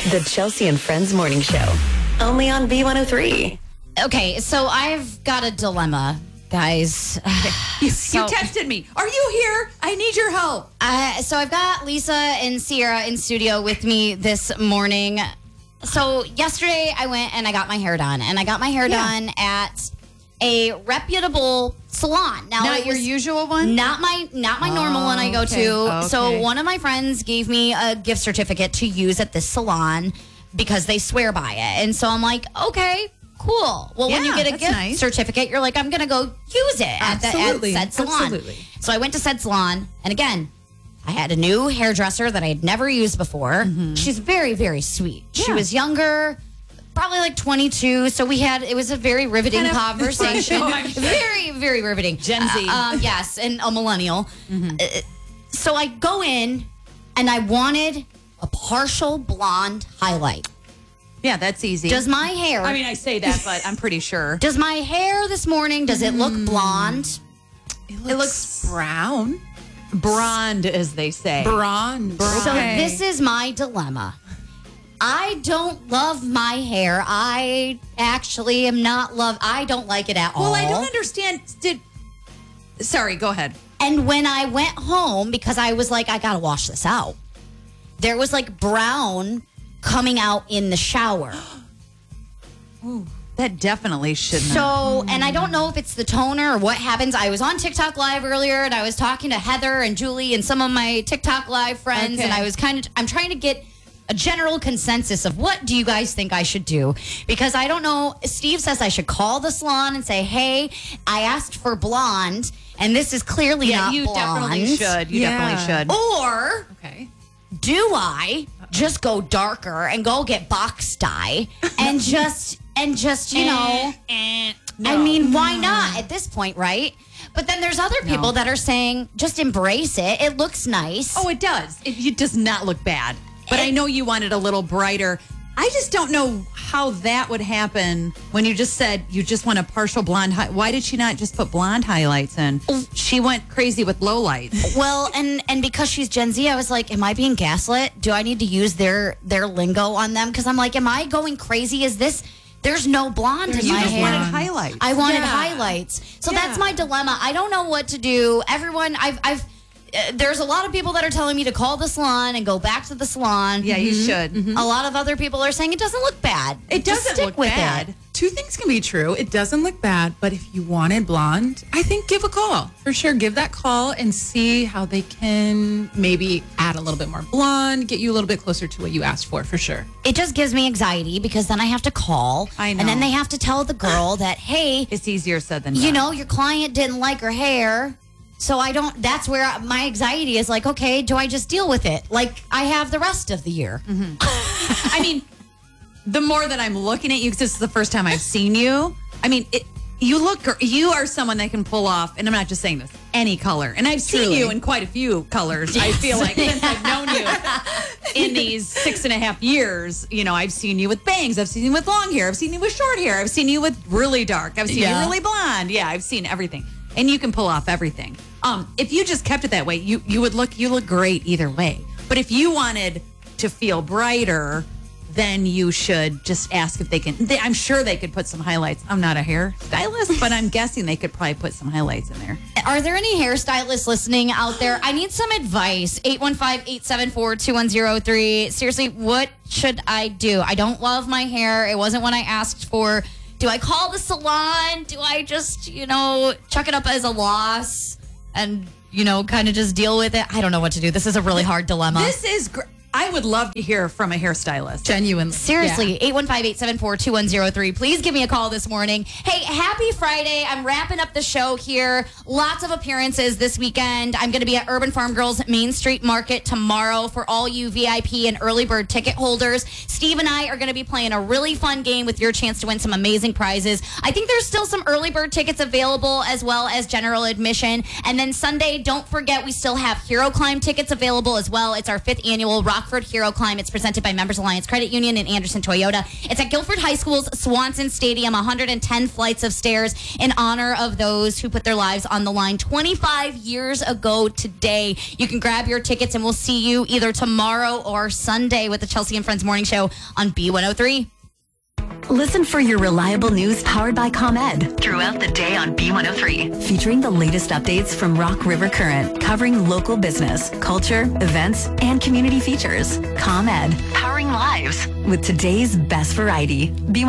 The Chelsea and Friends Morning Show. Only on B103. Okay, so I've got a dilemma, guys. You texted me. Are you here? I need your help. So I've got Lisa and Sierra in studio with me this morning. So yesterday I went and I got my hair done. And I got my hair done at a reputable salon. Now, Not your usual one? Not my normal one I go to. Okay. So one of my friends gave me a gift certificate to use at this salon because they swear by it. And so I'm like, okay, cool. Well, when you Yeah, get a that's gift nice. certificate, you're like, I'm going to go use it at said salon. Absolutely. So I went to said salon. And again, I had a new hairdresser that I had never used before. She's very, very sweet. She Yeah. was younger, probably like 22. So it was a very riveting Kind of conversation. fresh, I'm sure. Very, very riveting. Gen Z. Yes, and a millennial. So I go in and I wanted a partial blonde highlight. Yeah, that's easy. Does my hair, I mean, I say that, but I'm pretty sure. does my hair this morning, does it look blonde? It looks brown. Blonde, as they say. Bronze. So Okay. this is my dilemma. I don't love my hair. I actually am not I don't like it at all. Well, I don't understand. Sorry, go ahead. And when I went home, because I was like, I gotta wash this out, there was like brown coming out in the shower. That definitely shouldn't. So, and I don't know if it's the toner or what happens. I was on TikTok Live earlier and I was talking to Heather and Julie and some of my TikTok Live friends. Okay. And I'm trying to get a general consensus of what do you guys think I should do? Because I don't know. Steve says I should call the salon and say, hey, I asked for blonde and this is clearly not you blonde. definitely should. You definitely should. Or Okay. do I just go darker and go get box dye and just you know, I mean, why not at this point, right? But then there's other people that are saying just embrace it. It looks nice. Oh, it does. It does not look bad. But I know you wanted a little brighter. I just don't know how that would happen when you just said you just want a partial blonde. Why did she not just put blonde highlights in? She went crazy with low lights. Well, and because she's Gen Z, I was like, am I being gaslit? Do I need to use their lingo on them? Because I'm like, am I going crazy? Is this? There's no blonde in You my just hair. wanted highlights. I wanted Yeah. highlights. So Yeah. that's my dilemma. I don't know what to do. Everyone, there's a lot of people that are telling me to call the salon and go back to the salon. Yeah, you should. A lot of other people are saying it doesn't look bad. It Just doesn't stick look with bad. it. Two things can be true. It doesn't look bad, but if you wanted blonde, I think give a call. For sure, give that call and see how they can maybe add a little bit more blonde, get you a little bit closer to what you asked for sure. It just gives me anxiety because then I have to call. I know. And then they have to tell the girl that, hey, It's easier said than done. you know, your client didn't like her hair. So that's where my anxiety is like, okay, do I just deal with it? Like I have the rest of the year. I mean, the more that I'm looking at you, because this is the first time I've seen you, I mean, you are someone that can pull off, and I'm not just saying this, any color. And I've seen Truly. you in quite a few colors, I feel like, since I've known you. In these 6.5 years, you know, I've seen you with bangs, I've seen you with long hair, I've seen you with short hair, I've seen you with really dark, I've seen you really blonde. Yeah, I've seen everything. And you can pull off everything. If you just kept it that way, you look great either way. But if you wanted to feel brighter, then you should just ask if they can. I'm sure they could put some highlights. I'm not a hairstylist, but I'm guessing they could probably put some highlights in there. Are there any hairstylists listening out there? I need some advice. 815-874-2103. Seriously, what should I do? I don't love my hair. It wasn't what I asked for. Do I call the salon? Do I just, chuck it up as a loss and, kind of just deal with it? I don't know what to do. This is a really hard dilemma. This is great. I would love to hear from a hairstylist. Genuinely. Seriously, 815-874-2103. Please give me a call this morning. Hey, happy Friday. I'm wrapping up the show here. Lots of appearances this weekend. I'm going to be at Urban Farm Girls Main Street Market tomorrow for all you VIP and early bird ticket holders. Steve and I are going to be playing a really fun game with your chance to win some amazing prizes. I think there's still some early bird tickets available as well as general admission. And then Sunday, don't forget, we still have Hero Climb tickets available as well. It's our 5th annual Rockford Ford Hero Climb. It's presented by Members Alliance Credit Union and Anderson Toyota. It's at Guilford High School's Swanson Stadium, 110 flights of stairs in honor of those who put their lives on the line 25 years ago today. You can grab your tickets, and we'll see you either tomorrow or Sunday with the Chelsea and Friends Morning Show on B103. Listen for your reliable news powered by ComEd throughout the day on B103, featuring the latest updates from Rock River Current, covering local business, culture, events, and community features. ComEd, powering lives with today's best variety.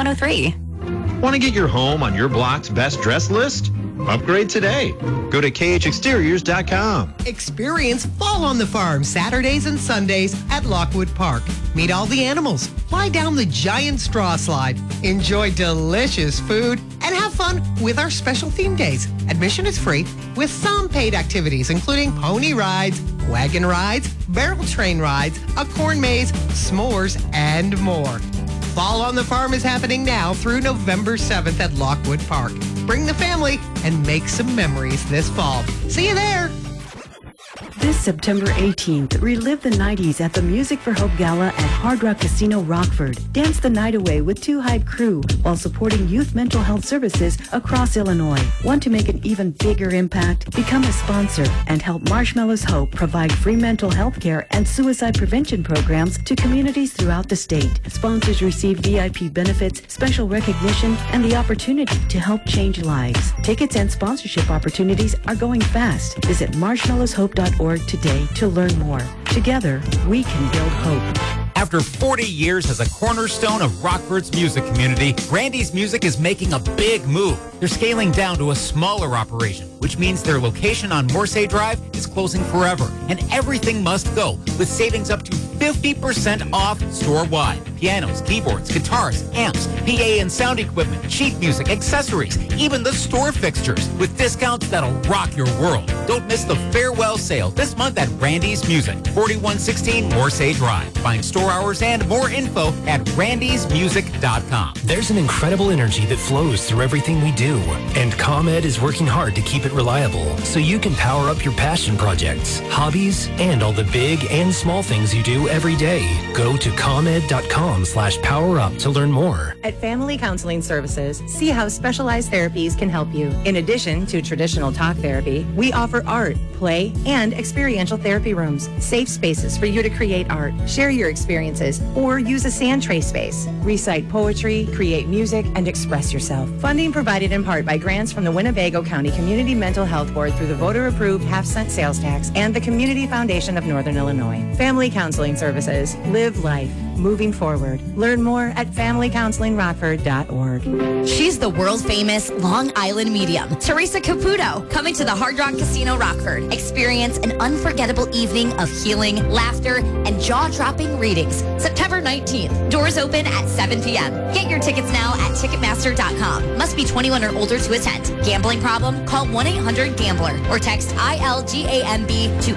B103. Want to get your home on your block's best dress list? Upgrade today. Go to khexteriors.com. Experience Fall on the Farm Saturdays and Sundays at Lockwood Park. Meet all the animals, fly down the giant straw slide, enjoy delicious food, and have fun with our special theme days. Admission is free with some paid activities, including pony rides, wagon rides, barrel train rides, a corn maze, s'mores, and more. Fall on the Farm is happening now through November 7th at Lockwood Park. Bring the family and make some memories this fall. See you there. This September 18th, relive the 90s at the Music for Hope Gala at Hard Rock Casino Rockford. Dance the night away with Two Hype Crew while supporting youth mental health services across Illinois. Want to make an even bigger impact? Become a sponsor and help Marshmallows Hope provide free mental health care and suicide prevention programs to communities throughout the state. Sponsors receive VIP benefits, special recognition, and the opportunity to help change lives. Tickets and sponsorship opportunities are going fast. Visit marshmallowshope.org today to learn more. Together, we can build hope. After 40 years as a cornerstone of Rockford's music community, Randy's Music is making a big move. They're scaling down to a smaller operation, which means their location on Morse Drive is closing forever, and everything must go, with savings up to 50% off store-wide. Pianos, keyboards, guitars, amps, PA and sound equipment, sheet music, accessories, even the store fixtures, with discounts that'll rock your world. Don't miss the farewell sale this month at Randy's Music, 4116 Morse Drive. Find store hours and more info at randysmusic.com. There's an incredible energy that flows through everything we do, and ComEd is working hard to keep it reliable so you can power up your passion projects, hobbies, and all the big and small things you do every day. Go to ComEd.com/powerup to learn more. At Family Counseling Services, see how specialized therapies can help you. In addition to traditional talk therapy, we offer art, play, and experiential therapy rooms, safe spaces for you to create art, share your experiences, or use a sand tray space. Recite poetry, create music, and express yourself. Funding provided in part by grants from the Winnebago County Community Mental Health Board through the voter-approved half-cent sales tax and the Community Foundation of Northern Illinois. Family Counseling Services. Live life. Moving forward. Learn more at familycounselingrockford.org. She's the world-famous Long Island medium, Teresa Caputo, coming to the Hard Rock Casino Rockford. Experience an unforgettable evening of healing, laughter, and jaw-dropping readings. September 19th. Doors open at 7 p.m. Get your tickets now at Ticketmaster.com. Must be 21 or older to attend. Gambling problem? Call 1-800-GAMBLER or text ILGAMB to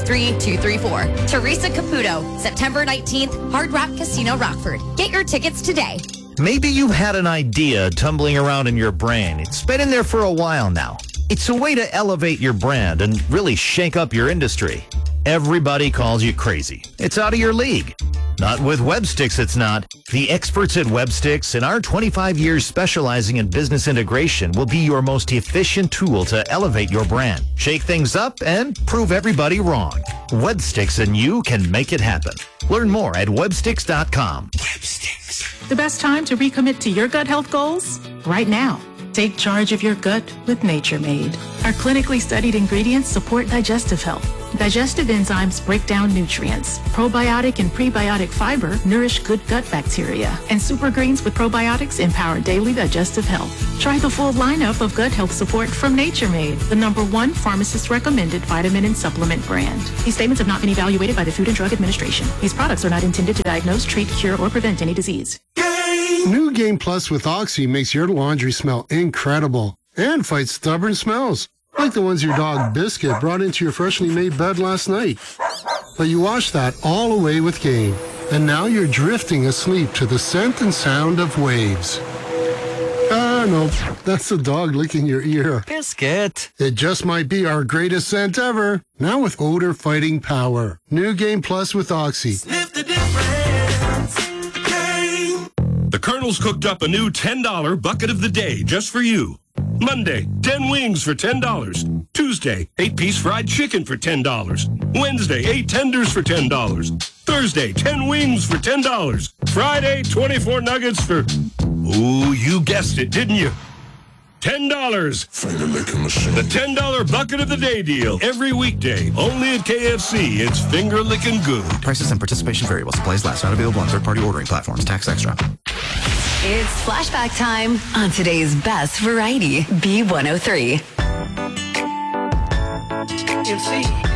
833-234. Teresa Caputo, September 19th, Hard Rock Casino Rockford. Get your tickets today. Maybe you've had an idea tumbling around in your brain. It's been in there for a while now. It's a way to elevate your brand and really shake up your industry. Everybody calls you crazy. It's out of your league. Not with WebSticks, it's not. The experts at WebSticks and our 25 years specializing in business integration will be your most efficient tool to elevate your brand, shake things up, and prove everybody wrong. WebSticks and you can make it happen. Learn more at websticks.com. WebSticks. The best time to recommit to your gut health goals? Right now. Take charge of your gut with Nature Made. Our clinically studied ingredients support digestive health. Digestive enzymes break down nutrients. Probiotic and prebiotic fiber nourish good gut bacteria. And super greens with probiotics empower daily digestive health. Try the full lineup of gut health support from Nature Made, the #1 pharmacist-recommended vitamin and supplement brand. These statements have not been evaluated by the Food and Drug Administration. These products are not intended to diagnose, treat, cure, or prevent any disease. New Game Plus with Oxy makes your laundry smell incredible and fights stubborn smells, like the ones your dog Biscuit brought into your freshly made bed last night. But you wash that all away with Game, and now you're drifting asleep to the scent and sound of waves. No, that's the dog licking your ear. Biscuit. It just might be our greatest scent ever, now with odor-fighting power. New Game Plus with Oxy. Sniff the Colonel's cooked up a new $10 bucket of the day just for you. Monday, 10 wings for $10. Tuesday, 8-piece fried chicken for $10. Wednesday, 8 tenders for $10. Thursday, 10 wings for $10. Friday, 24 nuggets for... Ooh, you guessed it, didn't you? $10. Finger licking machine. The $10 bucket of the day deal. Every weekday. Only at KFC. It's finger licking good. Prices and participation vary while supplies last. Not available on third-party ordering platforms. Tax extra. It's flashback time on today's best variety, B103.